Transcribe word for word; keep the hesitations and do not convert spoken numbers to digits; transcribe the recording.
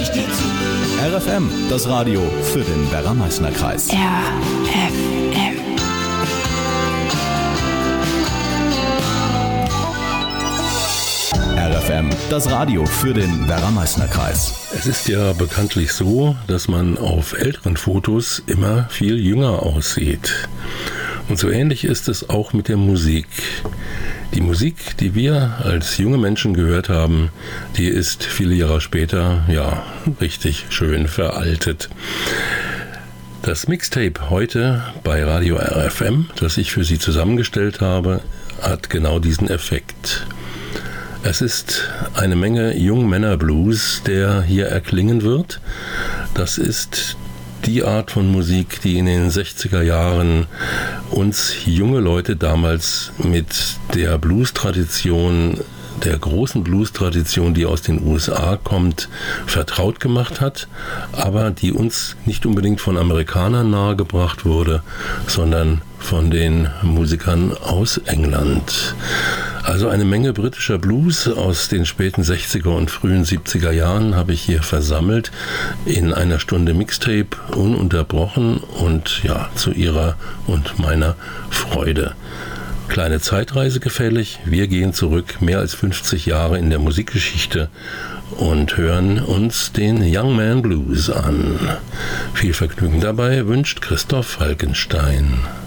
ich dir zu. R F M, das Radio für den Werra-Meißner-Kreis. R F M. R F M, das Radio für den Werra-Meißner-Kreis. Es ist ja bekanntlich so, dass man auf älteren Fotos immer viel jünger aussieht. Und so ähnlich ist es auch mit der Musik. Die Musik, die wir als junge Menschen gehört haben, die ist viele Jahre später, ja, richtig schön veraltet. Das Mixtape heute bei Radio R F M, das ich für Sie zusammengestellt habe, hat genau diesen Effekt. Es ist eine Menge Jungmänner-Blues, der hier erklingen wird. Das ist die Art von Musik, die in den sechziger Jahren uns junge Leute damals mit der Blues-Tradition, der großen Blues-Tradition, die aus den U S A kommt, vertraut gemacht hat, aber die uns nicht unbedingt von Amerikanern nahegebracht wurde, sondern von den Musikern aus England. Also eine Menge britischer Blues aus den späten sechziger und frühen siebziger Jahren habe ich hier versammelt in einer Stunde Mixtape, ununterbrochen und ja, zu Ihrer und meiner Freude. Kleine Zeitreise gefällig, wir gehen zurück mehr als fünfzig Jahre in der Musikgeschichte und hören uns den Young Man Blues an. Viel Vergnügen dabei wünscht Christoph Falkenstein.